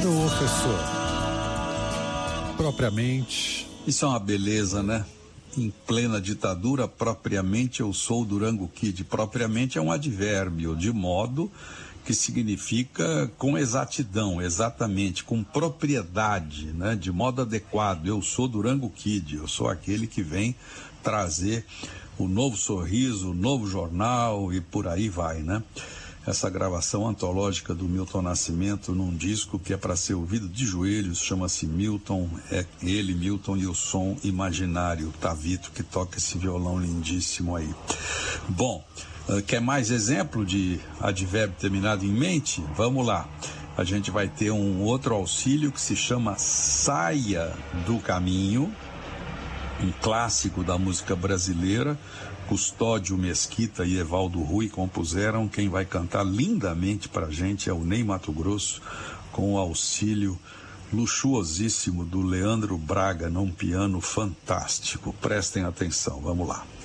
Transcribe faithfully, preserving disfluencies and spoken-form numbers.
professor, propriamente... Isso é uma beleza, né? Em plena ditadura, propriamente eu sou o Durango Kid. Propriamente é um advérbio, de modo que significa com exatidão, exatamente, com propriedade, né? De modo adequado. Eu sou Durango Kid, eu sou aquele que vem trazer o novo sorriso, o novo jornal e por aí vai, né? Essa gravação antológica do Milton Nascimento num disco que é para ser ouvido de joelhos, chama-se Milton, é ele, Milton e o som imaginário, Tavito, que toca esse violão lindíssimo aí. Bom, uh, quer mais exemplo de advérbio terminado em mente? Vamos lá. A gente vai ter um outro auxílio que se chama Saia do Caminho, um clássico da música brasileira. Custódio Mesquita e Evaldo Rui compuseram. Quem vai cantar lindamente pra gente é o Ney Matogrosso, com o auxílio luxuosíssimo do Leandro Braga, num piano fantástico. Prestem atenção, vamos lá.